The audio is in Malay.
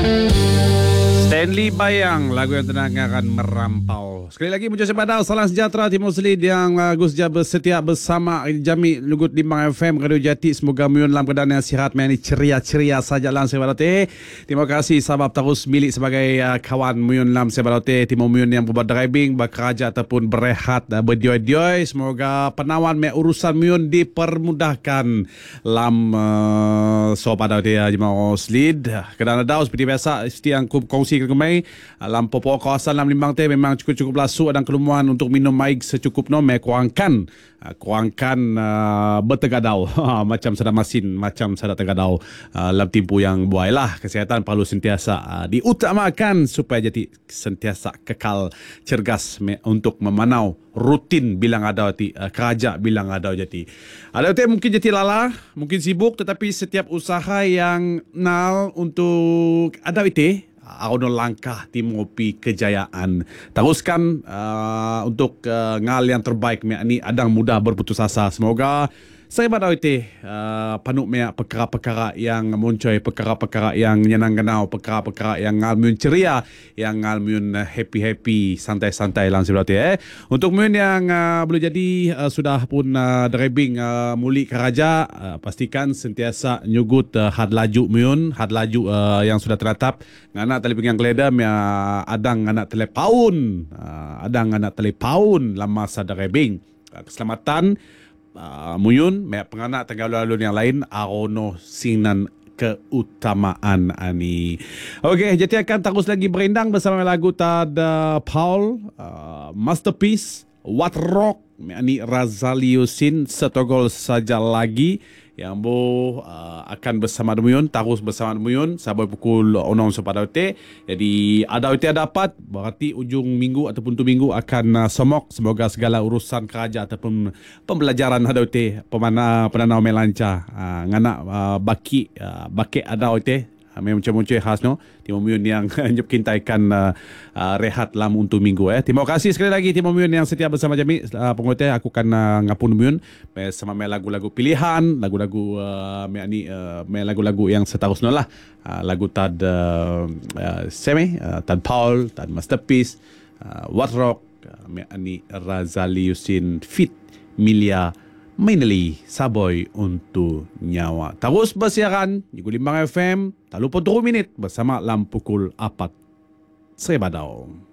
Stanley Bayang, lagu yang tenang akan merampau. Sekali lagi muncul sepadau, salam sejahtera Timur Selid yang Gus Jah bersetia bersama Jami Lugut Limbang FM Radio Jati. Semoga muyun dalam keadaan yang sihat, meni ceria-ceria saja dalam Sebadote. Terima kasih sebab terus milik sebagai kawan muyun dalam Sebadote. Timur muyun yang berbuat driving, bekerja ataupun berehat, berdioi-dioi. Semoga penawan urusan muyun dipermudahkan dalam Sebadote Jemaah Selid. Kedana dau seperti biasa, seperti yang kongsi kemai dalam pokok kawasan dalam Limbang teh memang cukup lasu dan kelumuan untuk minum air secukupnya, kurangkan bertegadau macam sedang masin, macam sedang tegadau dalam tempoh yang buailah. Kesihatan perlu sentiasa diutamakan supaya jadi sentiasa kekal cergas untuk memanau rutin bilang ada kerja bilang ada jadi mungkin jadi lala, mungkin sibuk, tetapi setiap usaha yang nal untuk ada Auno langkah tim ngopi kejayaan. Teruskan untuk ngal yang terbaik ni adang mudah berputus asa. Semoga saya pada panuk mea perkara-perkara yang muncul, perkara-perkara yang nyenang genau, perkara-perkara yang ngalmun ceria, yang ngalmun happy-happy, santai-santai lang sebelah Untuk muyun yang boleh jadi sudah pun driving muli keraja, pastikan sentiasa nyugut had laju muyun, had laju yang sudah teratap. Nganak tali pinggang keledam adang nganak telepaun, adang nganak telepaun lama masa driving. Keselamatan muyun penganak tengah lalu yang lain arono sinan keutamaan ani. Okey, jadi akan terus lagi berendang bersama lagu tada Paul, Masterpiece, What Rock ani Razaliusin setogol saja lagi yang akan bersama Muyun, terus bersama Muyun sampai pukul 6 pada UT. Jadi ada UT dapat, berarti ujung minggu ataupun tu minggu akan semok. Semoga segala urusan kerja ataupun pembelajaran ada UT penanau melancar. Nganak baki ada UT. Memang muncul khas no Timur Muyun yang nyup kintaikan rehat lam untuk minggu Terima kasih sekali lagi Timur Muyun yang setia bersama kami. Pengote aku kan ngapun Muyun sama lagu-lagu pilihan, lagu-lagu lagu-lagu yang seterusnya lah. Lagu tad Semi, tad Paul, tad Masterpiece, What Rock, ani Razaliusin Fit Milia Mainly Saboy untuk nyawa. Terus bersiaran di Limbang FM. Tak lupa 2 minit bersama lam pukul 4 Sebadau.